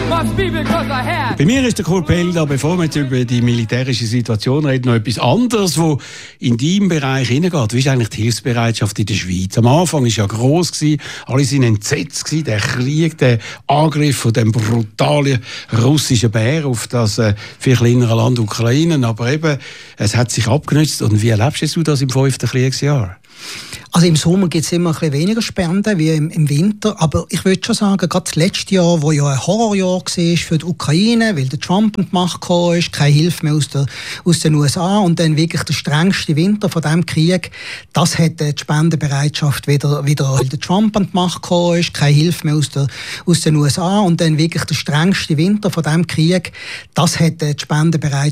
Bei mir ist der Kurt Pelder, bevor wir jetzt über die militärische Situation reden, noch etwas anderes, was in deinem Bereich hineingeht. Wie ist eigentlich die Hilfsbereitschaft in der Schweiz? Am Anfang war ja gross, alle waren entsetzt, der Krieg, der Angriff von dem brutalen russischen Bär auf das viel kleinere Land Ukraine. Aber eben, es hat sich abgenutzt. Und wie erlebst du das im 5. Kriegsjahr? Also im Sommer gibt es immer ein bisschen weniger Spenden wie im Winter, aber ich würde schon sagen, gerade das letzte Jahr, wo ja ein Horrorjahr war für die Ukraine, weil der Trump an die Macht gekommen ist, keine Hilfe mehr aus den USA und dann wirklich der strengste Winter von diesem Krieg, das hat die Spendenbereitschaft wieder, weil der Trump an die Macht gekommen ist, keine Hilfe mehr aus den USA und dann wirklich der strengste Winter von diesem Krieg, das hat die Spendenbereitschaft